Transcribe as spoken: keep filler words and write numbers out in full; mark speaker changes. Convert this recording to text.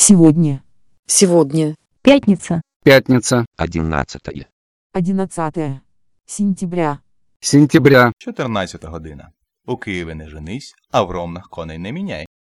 Speaker 1: Сегодня.
Speaker 2: Сегодня.
Speaker 3: Пятница.
Speaker 4: Пятница.
Speaker 5: Одиннадцатое.
Speaker 1: одиннадцатое сентября.
Speaker 4: Сентября.
Speaker 6: чотирнадцята година. У Києві не женись, а в Ромнах коней не міняй.